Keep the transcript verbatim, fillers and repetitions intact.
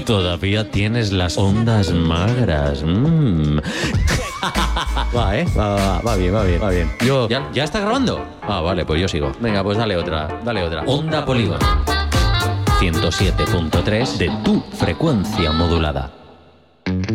Todavía tienes las ondas magras. Mm. Va, ¿eh? Va, va, va bien, va bien, va bien. Yo, ¿ya, ¿Ya está grabando? Ah, vale, pues yo sigo. Venga, pues dale otra, dale otra. Onda Polígono ciento siete punto tres de tu frecuencia modulada.